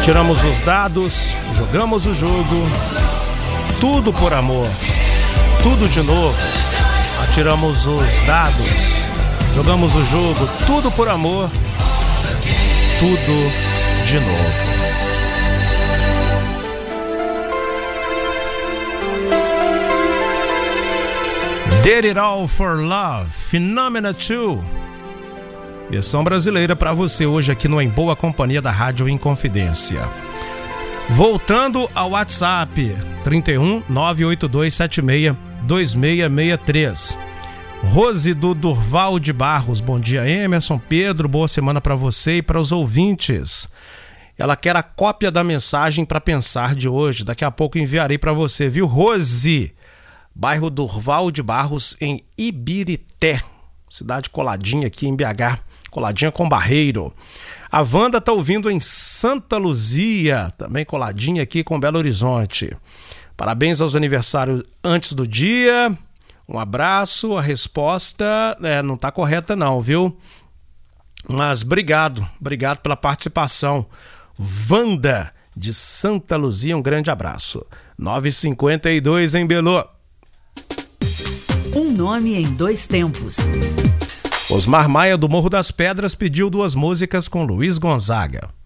Tiramos os dados, jogamos o jogo, tudo por amor, tudo de novo. Atiramos os dados, jogamos o jogo, tudo por amor, tudo de novo. Did It All for Love, Phenomena 2. Versão brasileira para você hoje aqui no Em Boa Companhia da Rádio Inconfidência. Voltando ao WhatsApp, 31 982 76 2663. Rose do Durval de Barros, bom dia Emerson, Pedro, boa semana para você e para os ouvintes. Ela quer a cópia da mensagem para pensar de hoje, daqui a pouco enviarei para você, viu Rose? Bairro Durval de Barros em Ibirité, cidade coladinha aqui em BH, coladinha com Barreiro. A Wanda tá ouvindo em Santa Luzia, também coladinha aqui com Belo Horizonte. Parabéns aos aniversários antes do dia. Um abraço, a resposta não tá correta não, viu? Mas obrigado pela participação. Wanda de Santa Luzia, um grande abraço. 9h52 em Belo. Um nome em dois tempos. Osmar Maia do Morro das Pedras pediu 2 músicas com Luiz Gonzaga.